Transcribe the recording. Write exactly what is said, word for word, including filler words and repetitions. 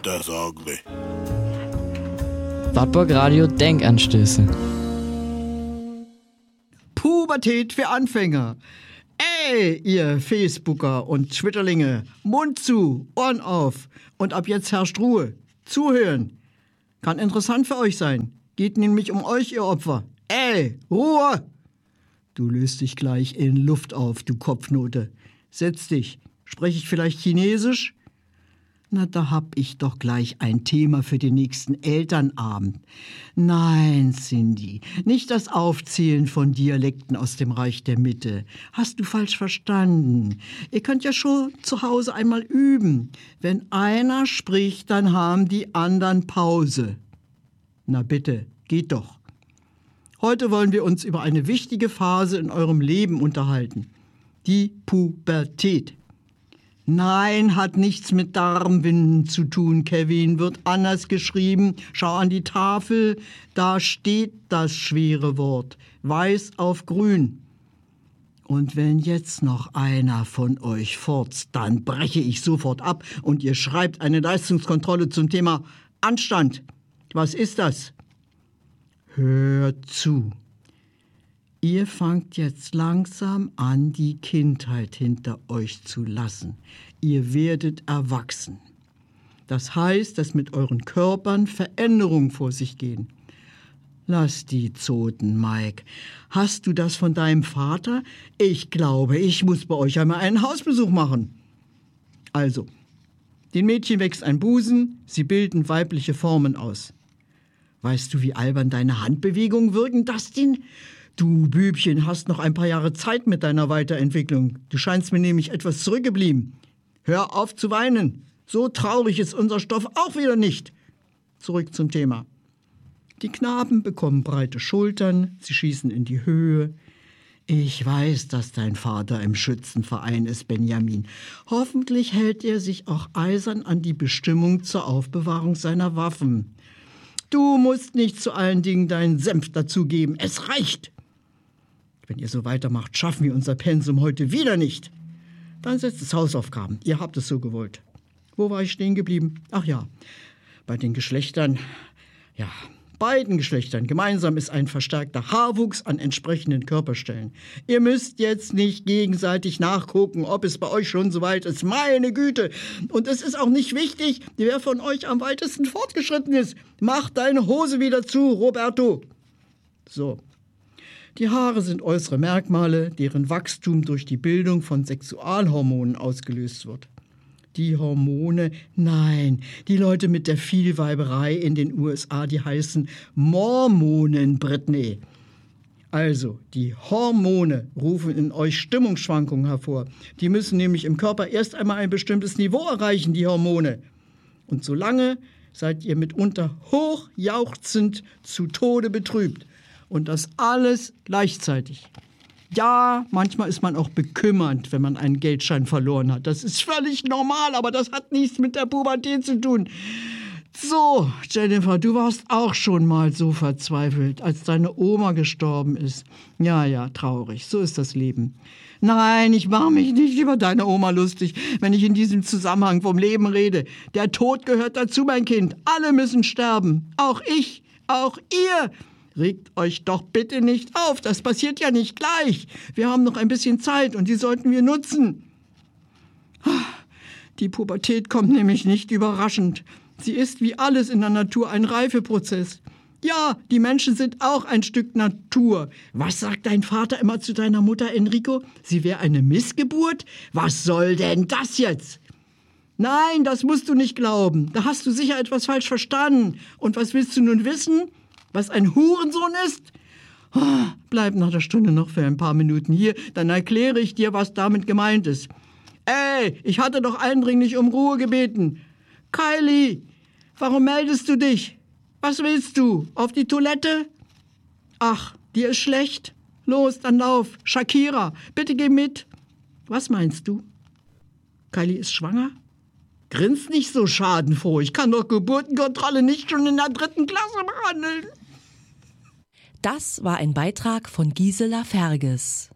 That's ugly. Wartburg Radio Denkanstöße. Pubertät für Anfänger. Ey, ihr Facebooker und Twitterlinge, Mund zu, Ohren auf und ab jetzt herrscht Ruhe. Zuhören. Kann interessant für euch sein. Geht nämlich um euch, ihr Opfer. Ey, Ruhe! Du löst dich gleich in Luft auf, du Kopfnote. Setz dich. Spreche ich vielleicht Chinesisch? Na, da hab ich doch gleich ein Thema für den nächsten Elternabend. Nein, Cindy, nicht das Aufzählen von Dialekten aus dem Reich der Mitte. Hast du falsch verstanden. Ihr könnt ja schon zu Hause einmal üben. Wenn einer spricht, dann haben die anderen Pause. Na bitte, geht doch. Heute wollen wir uns über eine wichtige Phase in eurem Leben unterhalten. Die Pubertät. Nein, hat nichts mit Darmwinden zu tun, Kevin, wird anders geschrieben. Schau an die Tafel, da steht das schwere Wort, weiß auf grün. Und wenn jetzt noch einer von euch furzt, dann breche ich sofort ab und ihr schreibt eine Leistungskontrolle zum Thema Anstand. Was ist das? Hört zu. Ihr fangt jetzt langsam an, die Kindheit hinter euch zu lassen. Ihr werdet erwachsen. Das heißt, dass mit euren Körpern Veränderungen vor sich gehen. Lass die Zoten, Mike. Hast du das von deinem Vater? Ich glaube, ich muss bei euch einmal einen Hausbesuch machen. Also, den Mädchen wächst ein Busen, sie bilden weibliche Formen aus. Weißt du, wie albern deine Handbewegungen wirken, Dustin? Du Bübchen hast noch ein paar Jahre Zeit mit deiner Weiterentwicklung. Du scheinst mir nämlich etwas zurückgeblieben. Hör auf zu weinen. So traurig ist unser Stoff auch wieder nicht. Zurück zum Thema. Die Knaben bekommen breite Schultern, sie schießen in die Höhe. Ich weiß, dass dein Vater im Schützenverein ist, Benjamin. Hoffentlich hält er sich auch eisern an die Bestimmung zur Aufbewahrung seiner Waffen. Du musst nicht zu allen Dingen deinen Senf dazugeben. Es reicht. Wenn ihr so weitermacht, schaffen wir unser Pensum heute wieder nicht. Dann setzt es Hausaufgaben. Ihr habt es so gewollt. Wo war ich stehen geblieben? Ach ja, bei den Geschlechtern. Ja, beiden Geschlechtern gemeinsam ist ein verstärkter Haarwuchs an entsprechenden Körperstellen. Ihr müsst jetzt nicht gegenseitig nachgucken, ob es bei euch schon soweit ist. Meine Güte! Und es ist auch nicht wichtig, wer von euch am weitesten fortgeschritten ist. Mach deine Hose wieder zu, Roberto. So. Die Haare sind äußere Merkmale, deren Wachstum durch die Bildung von Sexualhormonen ausgelöst wird. Die Hormone, nein, die Leute mit der Vielweiberei in den U S A, die heißen Mormonen, Britney. Also, die Hormone rufen in euch Stimmungsschwankungen hervor. Die müssen nämlich im Körper erst einmal ein bestimmtes Niveau erreichen, die Hormone. Und solange seid ihr mitunter hochjauchzend zu Tode betrübt. Und das alles gleichzeitig. Ja, manchmal ist man auch bekümmert, wenn man einen Geldschein verloren hat. Das ist völlig normal, aber das hat nichts mit der Pubertät zu tun. So, Jennifer, du warst auch schon mal so verzweifelt, als deine Oma gestorben ist. Ja, ja, traurig, so ist das Leben. Nein, ich mache mich nicht über deine Oma lustig, wenn ich in diesem Zusammenhang vom Leben rede. Der Tod gehört dazu, mein Kind. Alle müssen sterben. Auch ich, auch ihr. Regt euch doch bitte nicht auf, das passiert ja nicht gleich. Wir haben noch ein bisschen Zeit und die sollten wir nutzen. Die Pubertät kommt nämlich nicht überraschend. Sie ist wie alles in der Natur ein Reifeprozess. Ja, die Menschen sind auch ein Stück Natur. Was sagt dein Vater immer zu deiner Mutter, Enrico? Sie wäre eine Missgeburt? Was soll denn das jetzt? Nein, das musst du nicht glauben. Da hast du sicher etwas falsch verstanden. Und was willst du nun wissen? Was ein Hurensohn ist? Oh, bleib nach der Stunde noch für ein paar Minuten hier, dann erkläre ich dir, was damit gemeint ist. Ey, ich hatte doch eindringlich um Ruhe gebeten. Kylie, warum meldest du dich? Was willst du? Auf die Toilette? Ach, dir ist schlecht? Los, dann lauf. Shakira, bitte geh mit. Was meinst du? Kylie ist schwanger? Grinst nicht so schadenfroh. Ich kann doch Geburtenkontrolle nicht schon in der dritten Klasse behandeln. Das war ein Beitrag von Gisela Ferges.